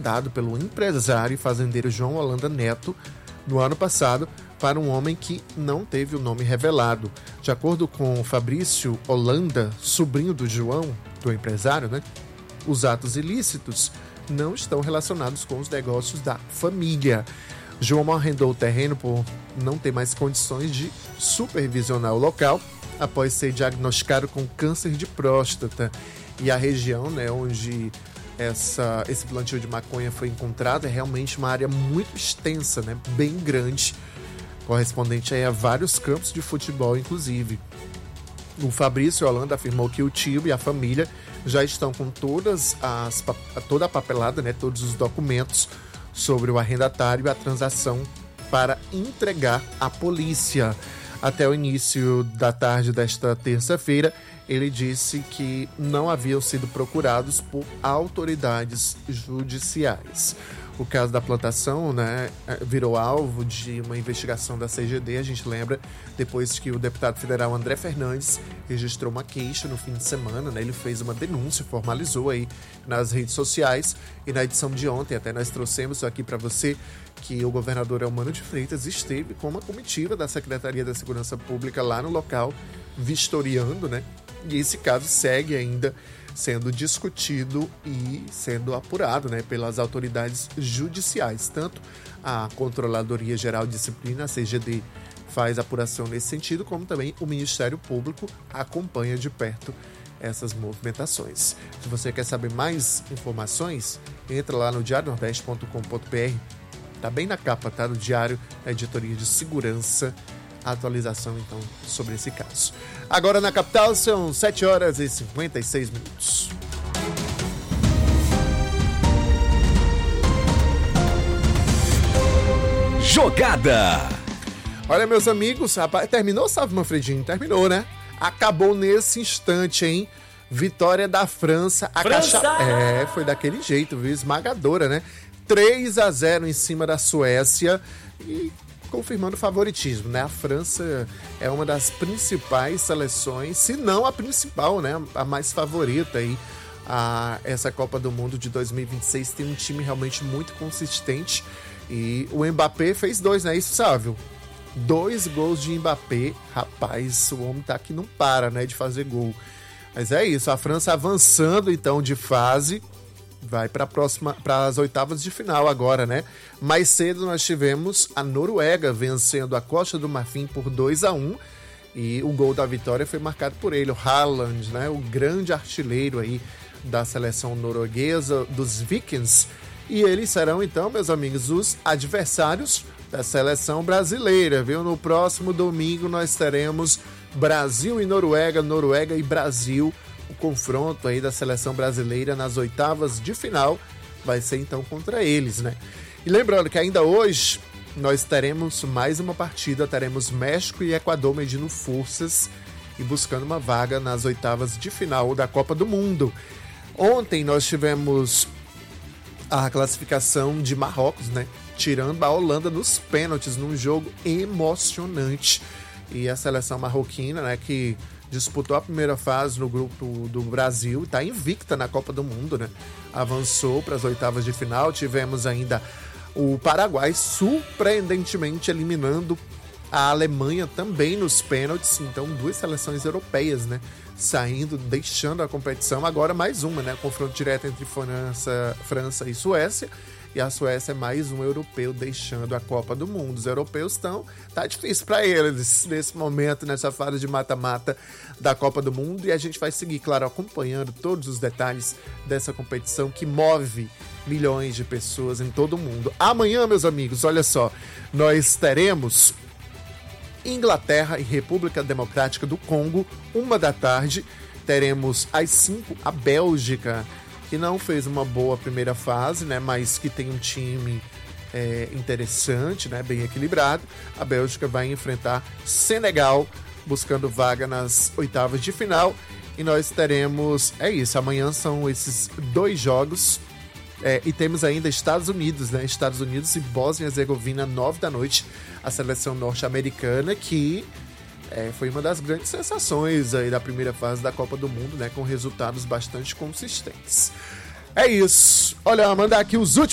dado pelo empresário e fazendeiro João Holanda Neto no ano passado para um homem que não teve o nome revelado. De acordo com Fabrício Holanda, sobrinho do João, do empresário, né, os atos ilícitos não estão relacionados com os negócios da família. João arrendou o terreno por não ter mais condições de supervisionar o local após ser diagnosticado com câncer de próstata. E a região, né, onde esse plantio de maconha foi encontrado é realmente uma área muito extensa, né, bem grande, correspondente aí a vários campos de futebol, inclusive. O Fabrício Holanda afirmou que o tio e a família já estão com toda a papelada, né, todos os documentos sobre o arrendatário e a transação para entregar à polícia. Até o início da tarde desta terça-feira, ele disse que não haviam sido procurados por autoridades judiciais. O caso da plantação, né, virou alvo de uma investigação da CGD, a gente lembra, depois que o deputado federal André Fernandes registrou uma queixa no fim de semana, né, ele fez uma denúncia, formalizou aí nas redes sociais, e na edição de ontem, até nós trouxemos isso aqui para você, que o governador Eumano de Freitas esteve com uma comitiva da Secretaria da Segurança Pública lá no local, vistoriando, né, e esse caso segue ainda sendo discutido e sendo apurado, né, pelas autoridades judiciais. Tanto a Controladoria Geral de Disciplina, a CGD, faz apuração nesse sentido, como também o Ministério Público acompanha de perto essas movimentações. Se você quer saber mais informações, entra lá no diarionordeste.com.br. Tá bem na capa, tá? Do Diário, a editoria de segurança, a atualização, então, sobre esse caso. Agora na capital são 7 horas e 56 minutos. Jogada! Olha, meus amigos, rapaz, terminou, Salve Manfredinho? Terminou, né? Acabou nesse instante, hein? Vitória da França. Foi daquele jeito, viu? Esmagadora, né? 3-0 em cima da Suécia e confirmando o favoritismo, né? A França é uma das principais seleções, se não a principal, né? A mais favorita aí a essa Copa do Mundo de 2026. Tem um time realmente muito consistente e o Mbappé fez 2, né? Isso, Sávio? 2 gols de Mbappé. Rapaz, o homem tá que não para, né? De fazer gol. Mas é isso, a França avançando então de fase, vai para as oitavas de final agora, né? Mais cedo nós tivemos a Noruega vencendo a Costa do Marfim por 2-1 e o gol da vitória foi marcado por ele, o Haaland, né? O grande artilheiro aí da seleção norueguesa, dos Vikings. E eles serão então, meus amigos, os adversários da seleção brasileira, viu? No próximo domingo nós teremos Brasil e Noruega, Noruega e Brasil. O confronto aí da seleção brasileira nas oitavas de final vai ser então contra eles, né? E lembrando que ainda hoje nós teremos mais uma partida, teremos México e Equador medindo forças e buscando uma vaga nas oitavas de final da Copa do Mundo. Ontem nós tivemos a classificação de Marrocos, né? Tirando a Holanda nos pênaltis num jogo emocionante. E a seleção marroquina, né, que disputou a primeira fase no grupo do Brasil, está invicta na Copa do Mundo, né? Avançou para as oitavas de final. Tivemos ainda o Paraguai surpreendentemente eliminando a Alemanha também nos pênaltis. Então, 2 seleções europeias, né, saindo, deixando a competição. Agora mais uma, né? Confronto direto entre França e Suécia. E a Suécia é mais um europeu deixando a Copa do Mundo. Os europeus tá difícil para eles nesse momento, nessa fase de mata-mata da Copa do Mundo. E a gente vai seguir, claro, acompanhando todos os detalhes dessa competição que move milhões de pessoas em todo o mundo. Amanhã, meus amigos, olha só, nós teremos Inglaterra e República Democrática do Congo, 13h. Teremos às 5 a Bélgica, que não fez uma boa primeira fase, né, mas que tem um time interessante, né, bem equilibrado. A Bélgica vai enfrentar Senegal, buscando vaga nas oitavas de final. E nós teremos, amanhã são esses 2 jogos. E temos ainda Estados Unidos, né, Estados Unidos e Bósnia e Herzegovina, 9h. A seleção norte-americana que foi uma das grandes sensações aí da primeira fase da Copa do Mundo, né, com resultados bastante consistentes. É isso. Olha, mandar aqui os últimos